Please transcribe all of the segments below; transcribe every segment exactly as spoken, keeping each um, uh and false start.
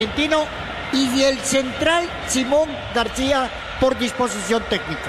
argentino y el central Simón García por disposición técnica.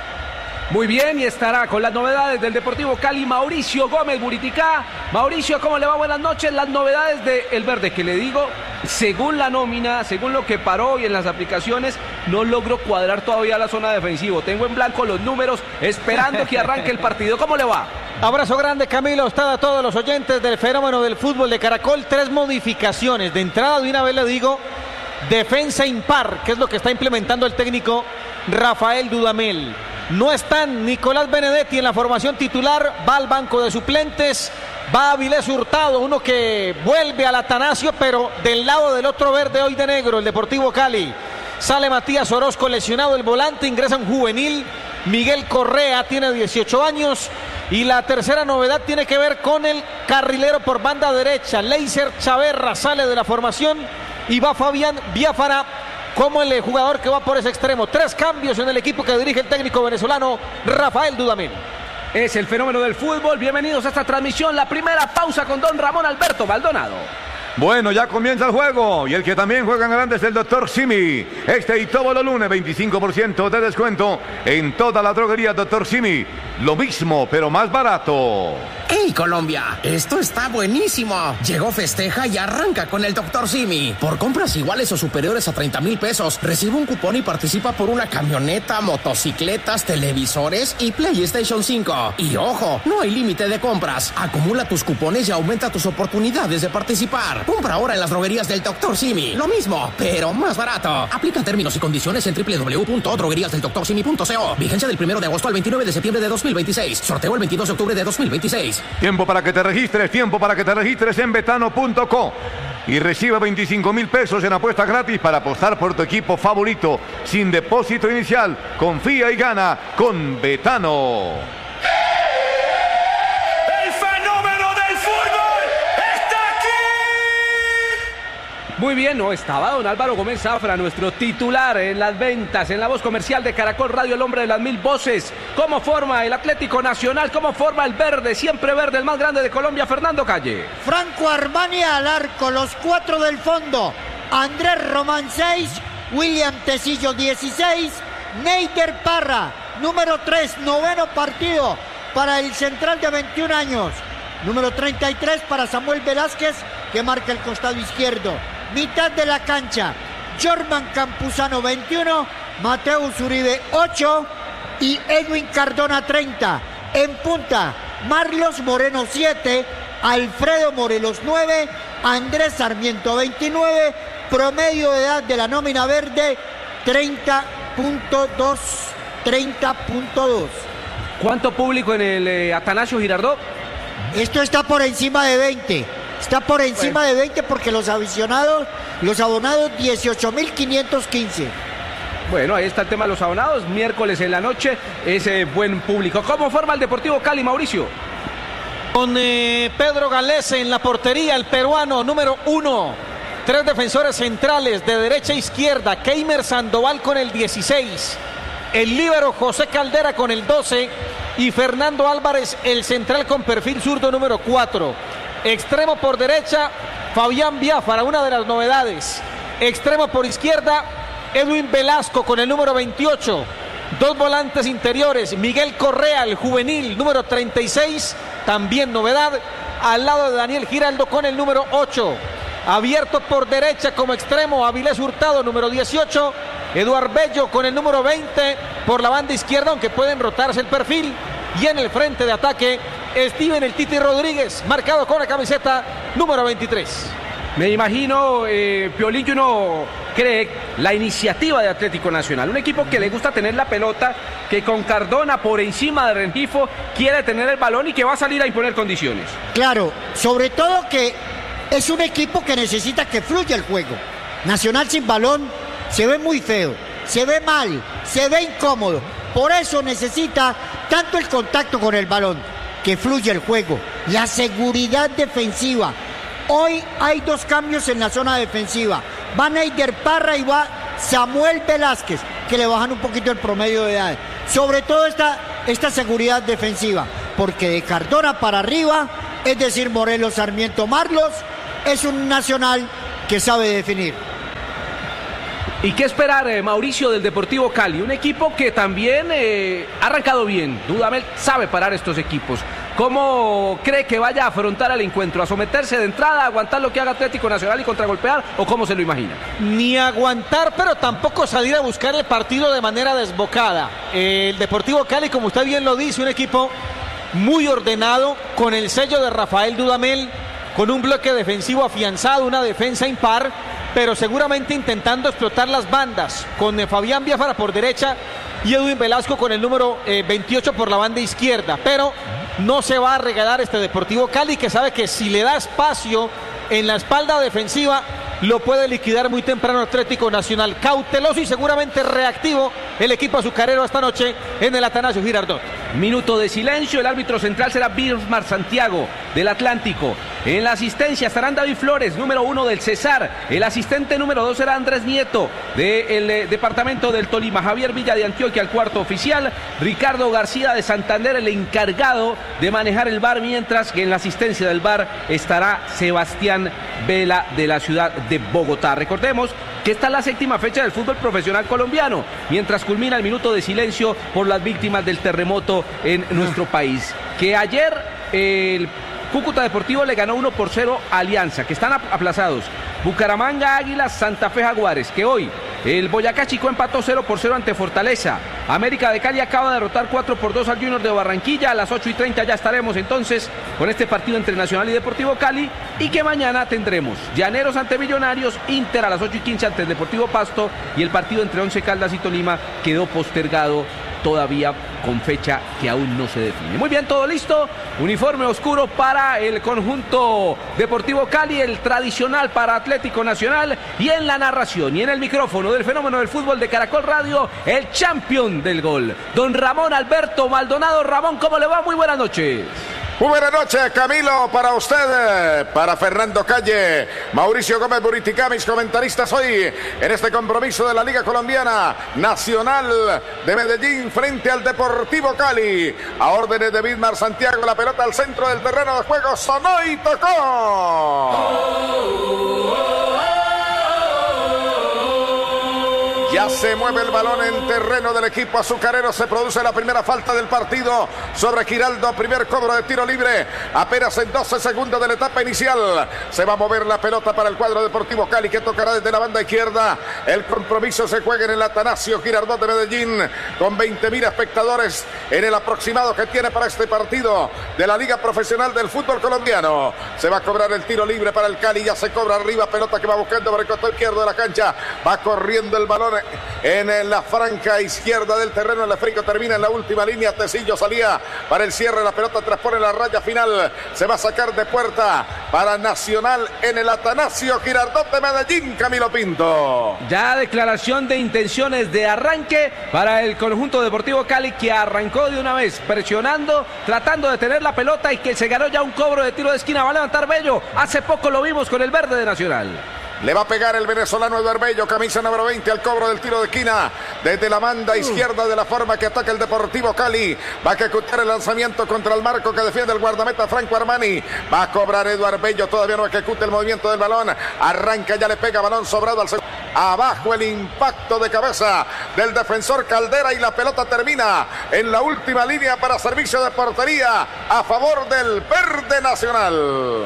Muy bien, y estará con las novedades del Deportivo Cali Mauricio Gómez Buriticá. Mauricio, ¿cómo le va? Buenas noches. Las novedades de El Verde, que le digo, según la nómina, según lo que paró hoy en las aplicaciones, no logró cuadrar todavía la zona defensiva. Tengo en blanco los números, esperando que arranque el partido. ¿Cómo le va? Abrazo grande, Camilo. Está a todos los oyentes del fenómeno del fútbol de Caracol. Tres modificaciones. De entrada, de una vez le digo, defensa impar, que es lo que está implementando el técnico Rafael Dudamel. No están Nicolás Benedetti en la formación titular, va al banco de suplentes, va Avilés Hurtado, uno que vuelve al Atanasio, pero del lado del otro verde hoy de negro, el Deportivo Cali. Sale Matías Orozco lesionado, el volante, ingresa un juvenil, Miguel Correa, tiene dieciocho años. Y la tercera novedad tiene que ver con el carrilero por banda derecha, Leiser Chaverra sale de la formación y va Fabián Biafara como el jugador que va por ese extremo. Tres cambios en el equipo que dirige el técnico venezolano Rafael Dudamel. Es el fenómeno del fútbol. Bienvenidos a esta transmisión. La primera pausa con don Ramón Alberto Maldonado. Bueno, ya comienza el juego y el que también juega en grande es el doctor Simi. Este y todos los lunes, veinticinco por ciento de descuento en toda la droguería doctor Simi. Lo mismo, pero más barato. ¡Hey, Colombia! Esto está buenísimo. Llegó Festeja y arranca con el doctor Simi. Por compras iguales o superiores a treinta mil pesos, recibe un cupón y participa por una camioneta, motocicletas, televisores y PlayStation cinco. Y ojo, no hay límite de compras. Acumula tus cupones y aumenta tus oportunidades de participar. Compra ahora en las droguerías del doctor Simi. Lo mismo, pero más barato. Aplica términos y condiciones en doble u doble u doble u punto droguerías del doctor simi punto co. Vigencia del primero de agosto al veintinueve de septiembre de dos mil veintiséis. Sorteo el veintidós de octubre de dos mil veintiséis. Tiempo para que te registres, tiempo para que te registres en betano punto co y reciba veinticinco mil pesos en apuestas gratis para apostar por tu equipo favorito sin depósito inicial. Confía y gana con Betano. Muy bien, no estaba don Álvaro Gómez Zafra, nuestro titular en las ventas, en la voz comercial de Caracol Radio, el hombre de las mil voces. ¿Cómo forma el Atlético Nacional? ¿Cómo forma el verde? Siempre verde, el más grande de Colombia, Fernando Calle. Franco Armani al arco, los cuatro del fondo. Andrés Román seis, William Tecillo dieciséis, Neider Parra, número tres, noveno partido para el central de veintiún años. Número treinta y tres para Samuel Velázquez, que marca el costado izquierdo. Mitad de la cancha, Jorman Campuzano veintiuno, Mateus Uribe ocho y Edwin Cardona treinta. En punta, Marlos Moreno siete, Alfredo Morelos nueve, Andrés Sarmiento veintinueve, promedio de edad de la nómina verde treinta punto dos. treinta punto dos. ¿Cuánto público en el eh, Atanasio Girardot? Esto está por encima de veinte. Está por encima bueno. de veinte porque los aficionados, los abonados dieciocho mil quinientos quince. Bueno, ahí está el tema de los abonados. Miércoles en la noche, ese buen público. ¿Cómo forma el Deportivo Cali, Mauricio? Con eh, Pedro Galese en la portería, el peruano número uno. Tres defensores centrales de derecha a izquierda. Keimer Sandoval con el dieciséis. El líbero José Caldera con el doce. Y Fernando Álvarez, el central con perfil zurdo número cuatro. Extremo por derecha, Fabián Biafara, una de las novedades. Extremo por izquierda, Edwin Velasco con el número veintiocho. Dos volantes interiores, Miguel Correa, el juvenil, número treinta y seis, también novedad. Al lado de Daniel Giraldo con el número ocho. Abierto por derecha como extremo, Avilés Hurtado, número dieciocho. Eduard Bello con el número veinte por la banda izquierda, aunque pueden rotarse el perfil. Y en el frente de ataque, Steven el Titi Rodríguez, marcado con la camiseta número veintitrés. Me imagino, eh, Piolín, que uno cree la iniciativa de Atlético Nacional. Un equipo que le gusta tener la pelota, que con Cardona por encima de Rengifo quiere tener el balón y que va a salir a imponer condiciones. Claro, sobre todo que es un equipo que necesita que fluya el juego. Nacional sin balón se ve muy feo, se ve mal, se ve incómodo. Por eso necesita tanto el contacto con el balón, que fluya el juego, la seguridad defensiva. Hoy hay dos cambios en la zona defensiva. Va Neider Parra y va Samuel Velázquez, que le bajan un poquito el promedio de edad. Sobre todo esta, esta seguridad defensiva, porque de Cardona para arriba, es decir, Morelos, Sarmiento, Marlos, es un Nacional que sabe definir. ¿Y qué esperar, eh, Mauricio, del Deportivo Cali? Un equipo que también eh, ha arrancado bien. Dudamel sabe parar estos equipos. ¿Cómo cree que vaya a afrontar el encuentro? ¿A someterse de entrada, a aguantar lo que haga Atlético Nacional y contragolpear? ¿O cómo se lo imagina? Ni aguantar, pero tampoco salir a buscar el partido de manera desbocada. El Deportivo Cali, como usted bien lo dice, un equipo muy ordenado, con el sello de Rafael Dudamel, con un bloque defensivo afianzado, una defensa impar, pero seguramente intentando explotar las bandas, con eh, Fabián Biafara por derecha y Edwin Velasco con el número eh, veintiocho por la banda izquierda. Pero no se va a regalar este Deportivo Cali, que sabe que si le da espacio en la espalda defensiva, lo puede liquidar muy temprano Atlético Nacional. Cauteloso y seguramente reactivo el equipo azucarero esta noche en el Atanasio Girardot. Minuto de silencio, el árbitro central será Bismar Santiago del Atlántico. En la asistencia estarán David Flores, número uno del Cesar. El asistente número dos será Andrés Nieto del eh, departamento del Tolima. Javier Villa de Antioquia, el cuarto oficial. Ricardo García de Santander, el encargado de manejar el V A R, mientras que en la asistencia del V A R estará Sebastián Vela de la ciudad de Bogotá. Recordemos que esta es la séptima fecha del fútbol profesional colombiano, mientras culmina el minuto de silencio por las víctimas del terremoto en nuestro país. Que ayer el Cúcuta Deportivo le ganó uno por cero a Alianza, que están aplazados. Bucaramanga, Águilas, Santa Fe, Jaguares, que hoy el Boyacá Chico empató cero por cero ante Fortaleza. América de Cali acaba de derrotar cuatro por dos al Junior de Barranquilla. A las ocho y treinta ya estaremos entonces con este partido entre Nacional y Deportivo Cali, y que mañana tendremos Llaneros ante Millonarios, Inter a las ocho y quince ante el Deportivo Pasto, y el partido entre Once Caldas y Tolima quedó postergado todavía con fecha que aún no se define. Muy bien, todo listo. Uniforme oscuro para el conjunto Deportivo Cali, el tradicional para Atlético Nacional, y en la narración y en el micrófono del fenómeno del fútbol de Caracol Radio, el campeón del gol, don Ramón Alberto Maldonado. Ramón, ¿cómo le va? Muy buenas noches. Muy buenas noches, Camilo, para usted, para Fernando Calle, Mauricio Gómez Buriticá, mis comentaristas hoy en este compromiso de la Liga Colombiana, Nacional de Medellín frente al Deportivo Cali. A órdenes de Bismar Santiago, la pelota al centro del terreno de juego, sonó y tocó. Ya se mueve el balón en terreno del equipo azucarero. Se produce la primera falta del partido sobre Giraldo. Primer cobro de tiro libre. Apenas en doce segundos de la etapa inicial. Se va a mover la pelota para el cuadro Deportivo Cali, que tocará desde la banda izquierda. El compromiso se juega en el Atanasio Girardot de Medellín, con veinte mil espectadores en el aproximado que tiene para este partido de la Liga Profesional del Fútbol Colombiano. Se va a cobrar el tiro libre para el Cali. Ya se cobra arriba. Pelota que va buscando por el costado izquierdo de la cancha. Va corriendo el balón en la franja izquierda del terreno. El esférico termina en la última línea. Tecillo salía para el cierre. La pelota transpone la raya final. Se va a sacar de puerta para Nacional en el Atanasio Girardot de Medellín. Camilo Pinto. Ya declaración de intenciones de arranque para el conjunto Deportivo Cali, que arrancó de una vez presionando, tratando de tener la pelota, y que se ganó ya un cobro de tiro de esquina. Va a levantar Bello. Hace poco lo vimos con el verde de Nacional. Le va a pegar el venezolano Eduardo Bello, camisa número veinte, al cobro del tiro de esquina desde la banda izquierda, de la forma que ataca el Deportivo Cali. Va a ejecutar el lanzamiento contra el marco que defiende el guardameta Franco Armani. Va a cobrar Eduardo Bello, todavía no ejecuta el movimiento del balón. Arranca, ya le pega balón sobrado al segundo. Abajo el impacto de cabeza del defensor Caldera, y la pelota termina en la última línea para servicio de portería a favor del verde Nacional.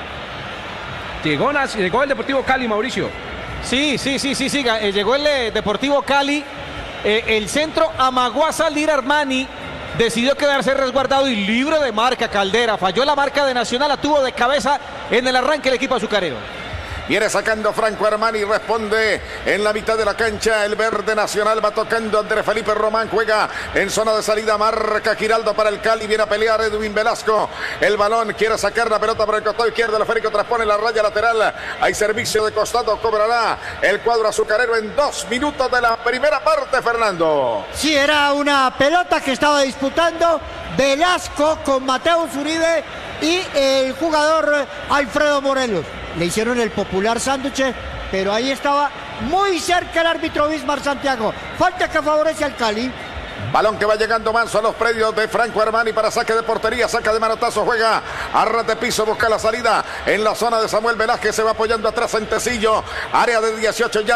Llegó, llegó el Deportivo Cali, Mauricio. Sí, sí, sí, sí, sí. Eh, llegó el eh, Deportivo Cali. Eh, el centro amagó a salir Armani. Decidió quedarse resguardado y libre de marca Caldera. Falló la marca de Nacional, la tuvo de cabeza en el arranque el equipo azucarero. Viene sacando Franco Armani, responde en la mitad de la cancha el verde Nacional. Va tocando Andrés Felipe Román, juega en zona de salida, marca Giraldo para el Cali. Viene a pelear Edwin Velasco. El balón, quiere sacar la pelota por el costado izquierdo. El esférico transpone la raya lateral. Hay servicio de costado, cobrará el cuadro azucarero en dos minutos de la primera parte, Fernando. Sí, era una pelota que estaba disputando Velasco con Mateo Zuribe y el jugador Alfredo Morelos. Le hicieron el popular sándwich, pero ahí estaba muy cerca el árbitro Bismar Santiago. Falta que favorece al Cali. Balón que va llegando manso a los predios de Franco Armani para saque de portería, saca de manotazo, juega a ras de piso, busca la salida en la zona de Samuel Velázquez, se va apoyando atrás en Tecillo, área de dieciocho ya.